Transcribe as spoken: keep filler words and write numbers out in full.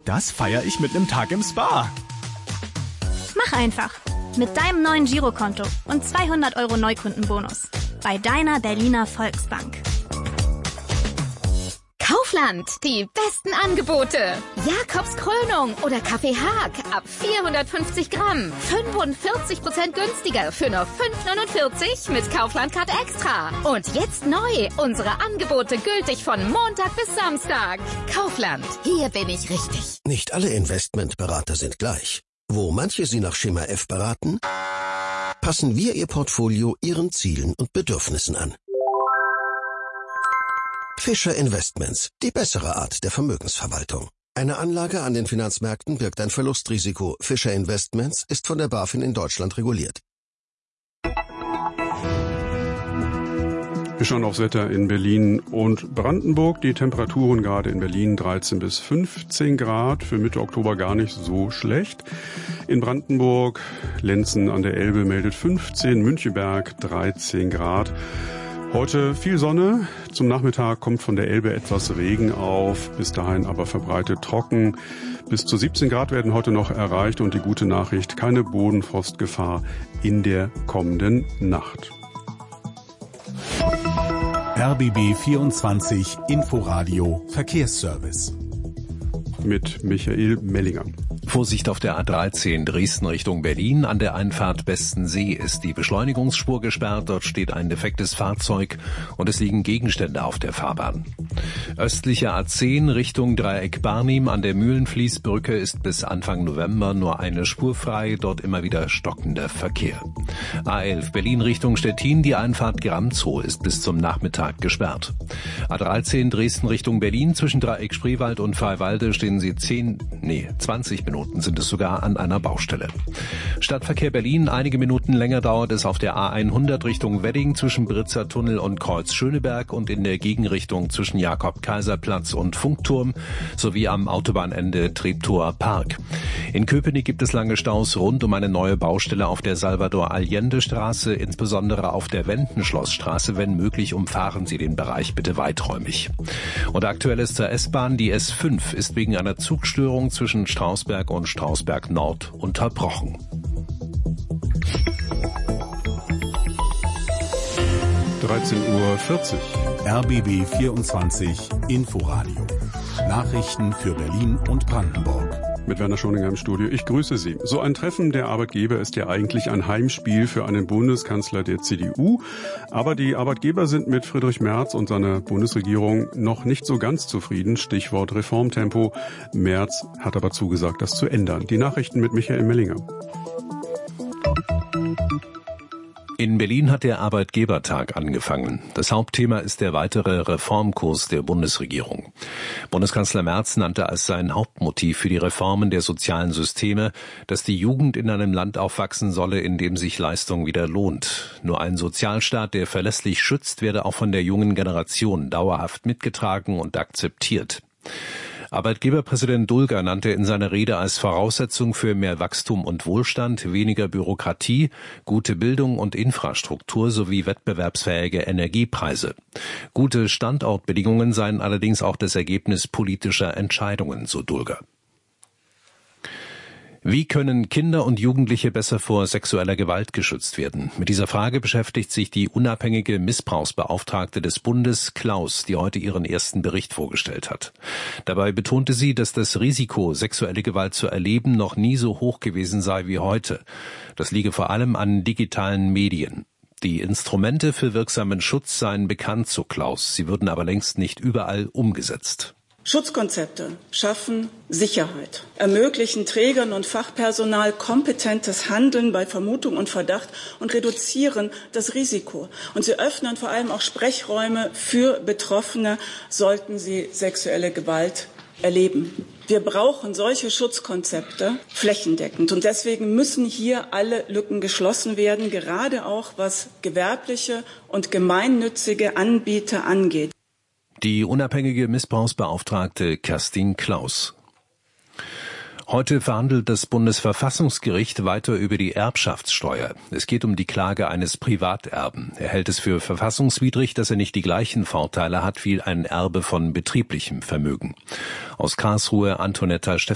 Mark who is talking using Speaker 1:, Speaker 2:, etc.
Speaker 1: Das feiere ich mit einem Tag im Spa.
Speaker 2: Mach einfach. Mit deinem neuen Girokonto und zweihundert Euro Neukundenbonus. Bei deiner Berliner Volksbank.
Speaker 3: Kaufland, die besten Angebote. Jakobs Krönung oder Kaffee Haag ab vierhundertfünfzig Gramm. fünfundvierzig Prozent günstiger für nur fünf neunundvierzig mit Kaufland Card Extra. Und jetzt neu, unsere Angebote gültig von Montag bis Samstag. Kaufland, hier bin ich richtig.
Speaker 4: Nicht alle Investmentberater sind gleich. Wo manche Sie nach Schema F beraten, passen wir Ihr Portfolio Ihren Zielen und Bedürfnissen an. Fischer Investments, die bessere Art der Vermögensverwaltung. Eine Anlage an den Finanzmärkten birgt ein Verlustrisiko. Fischer Investments ist von der BaFin in Deutschland reguliert.
Speaker 5: Wir schauen aufs Wetter in Berlin und Brandenburg. Die Temperaturen gerade in Berlin dreizehn bis fünfzehn Grad, für Mitte Oktober gar nicht so schlecht. In Brandenburg, Lenzen an der Elbe meldet fünfzehn, Müncheberg dreizehn Grad. Heute viel Sonne, zum Nachmittag kommt von der Elbe etwas Regen auf, bis dahin aber verbreitet trocken. Bis zu siebzehn Grad werden heute noch erreicht und die gute Nachricht, keine Bodenfrostgefahr in der kommenden Nacht.
Speaker 6: R B B vierundzwanzig Inforadio Verkehrsservice.
Speaker 5: Mit Michael Mellinger.
Speaker 7: Vorsicht auf der A dreizehn Dresden Richtung Berlin. An der Einfahrt Bestensee ist die Beschleunigungsspur gesperrt. Dort steht ein defektes Fahrzeug und es liegen Gegenstände auf der Fahrbahn. Östliche A zehn Richtung Dreieck Barnim an der Mühlenfließbrücke ist bis Anfang November nur eine Spur frei. Dort immer wieder stockender Verkehr. A elf Berlin Richtung Stettin. Die Einfahrt Gramzow ist bis zum Nachmittag gesperrt. A dreizehn Dresden Richtung Berlin. Zwischen Dreieck Spreewald und Freiwalde stehen sie zehn, nee, zwanzig Minuten sind es sogar an einer Baustelle. Stadtverkehr Berlin, einige Minuten länger dauert es auf der A hundert Richtung Wedding zwischen Britzer Tunnel und Kreuz Schöneberg und in der Gegenrichtung zwischen Jakob-Kaiser-Platz und Funkturm sowie am Autobahnende Treptower Park. In Köpenick gibt es lange Staus rund um eine neue Baustelle auf der Salvador-Allende-Straße, insbesondere auf der Wendenschlossstraße. Wenn möglich, umfahren Sie den Bereich bitte weiträumig. Und aktuell ist zur S-Bahn, die S fünf ist wegen einer Zugstörung zwischen Strausberg und Strausberg Nord unterbrochen.
Speaker 5: dreizehn Uhr vierzig.
Speaker 6: R B B vierundzwanzig Inforadio. Nachrichten für Berlin und Brandenburg.
Speaker 5: Mit Werner Schoninger im Studio. Ich grüße Sie. So ein Treffen der Arbeitgeber ist ja eigentlich ein Heimspiel für einen Bundeskanzler der C D U. Aber die Arbeitgeber sind mit Friedrich Merz und seiner Bundesregierung noch nicht so ganz zufrieden. Stichwort Reformtempo. Merz hat aber zugesagt, das zu ändern. Die Nachrichten mit Michael Mellinger.
Speaker 7: In Berlin hat der Arbeitgebertag angefangen. Das Hauptthema ist der weitere Reformkurs der Bundesregierung. Bundeskanzler Merz nannte als sein Hauptmotiv für die Reformen der sozialen Systeme, dass die Jugend in einem Land aufwachsen solle, in dem sich Leistung wieder lohnt. Nur ein Sozialstaat, der verlässlich schützt, werde auch von der jungen Generation dauerhaft mitgetragen und akzeptiert. Arbeitgeberpräsident Dulger nannte in seiner Rede als Voraussetzung für mehr Wachstum und Wohlstand weniger Bürokratie, gute Bildung und Infrastruktur sowie wettbewerbsfähige Energiepreise. Gute Standortbedingungen seien allerdings auch das Ergebnis politischer Entscheidungen, so Dulger. Wie können Kinder und Jugendliche besser vor sexueller Gewalt geschützt werden? Mit dieser Frage beschäftigt sich die unabhängige Missbrauchsbeauftragte des Bundes, Klaus, die heute ihren ersten Bericht vorgestellt hat. Dabei betonte sie, dass das Risiko, sexuelle Gewalt zu erleben, noch nie so hoch gewesen sei wie heute. Das liege vor allem an digitalen Medien. Die Instrumente für wirksamen Schutz seien bekannt, so Klaus. Sie würden aber längst nicht überall umgesetzt.
Speaker 8: Schutzkonzepte schaffen Sicherheit, ermöglichen Trägern und Fachpersonal kompetentes Handeln bei Vermutung und Verdacht und reduzieren das Risiko. Und sie öffnen vor allem auch Sprechräume für Betroffene, sollten sie sexuelle Gewalt erleben. Wir brauchen solche Schutzkonzepte flächendeckend. Und deswegen müssen hier alle Lücken geschlossen werden, gerade auch was gewerbliche und gemeinnützige Anbieter angeht.
Speaker 7: Die unabhängige Missbrauchsbeauftragte Kerstin Klaus. Heute verhandelt das Bundesverfassungsgericht weiter über die Erbschaftssteuer. Es geht um die Klage eines Privaterben. Er hält es für verfassungswidrig, dass er nicht die gleichen Vorteile hat wie ein Erbe von betrieblichem Vermögen. Aus Karlsruhe Antonetta Steffens.